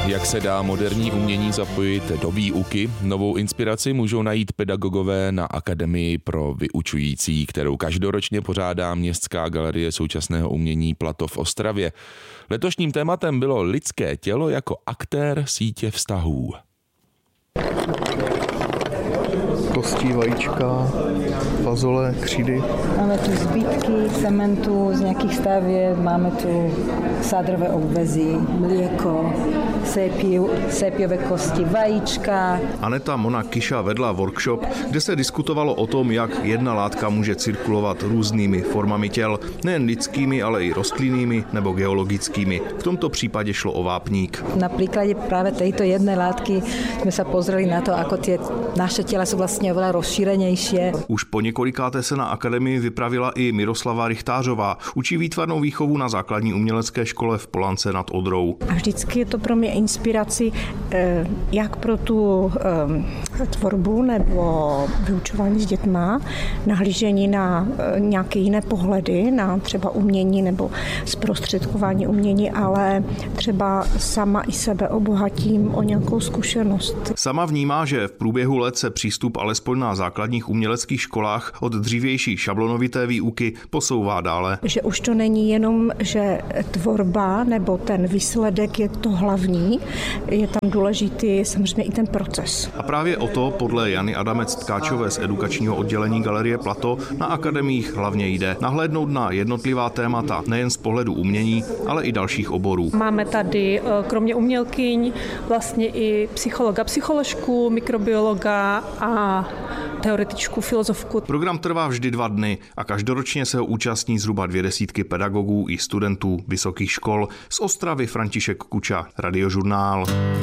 Jak se dá moderní umění zapojit do výuky? Novou inspiraci můžou najít pedagogové na Akademii pro vyučující, kterou každoročně pořádá Městská galerie současného umění Plato v Ostravě. Letošním tématem bylo lidské tělo jako aktér sítě vztahů. Kosti, vajíčka, fazole, křídy. Máme tu zbytky cementu z nějakých stavět, máme tu sádrové obvezy, mlieko, sépiové kosti, vajíčka. Aneta Mona Kiša vedla workshop, kde se diskutovalo o tom, jak jedna látka může cirkulovat různými formami těl, nejen lidskými, ale i rostlinnými nebo geologickými. V tomto případě šlo o vápník. Na príklade práve tejto jednej látky sme sa pozreli na to, ako tie naše tela sú vlastne oveľa rozšírenejšie. Už po několikáté se na akademii vypravila i Miroslava Richtářová. Učí výtvarnou výchovu na základní umělecké škole v Polance nad Odrou. A vždycky je to pro mě inspirací jak pro tu tvorbu nebo vyučování s dětma, nahlížení na nějaké jiné pohledy, na třeba umění nebo zprostředkování umění, ale třeba sama i sebe obohatím o nějakou zkušenost. Sama vnímá, že v průběhu let se přístup alespoň na základních uměleckých školách od dřívější šablonovité výuky posouvá dále. Že už to není jenom, že tvorba nebo ten výsledek je to hlavní, je tam důležitý samozřejmě i ten proces. A právě o to podle Jany Adamec Tkáčové z edukačního oddělení Galerie Plato na akademiích hlavně jde. Nahlédnout na jednotlivá témata nejen z pohledu umění, ale i dalších oborů. Máme tady kromě umělkyň vlastně i psychologa, psycholožku, mikrobiologa a teoretičku, filozofku. Program trvá vždy 2 dny a každoročně se ho účastní zhruba 200 pedagogů i studentů vysokých škol. Z Ostravy František Kuča, Radiožurnál.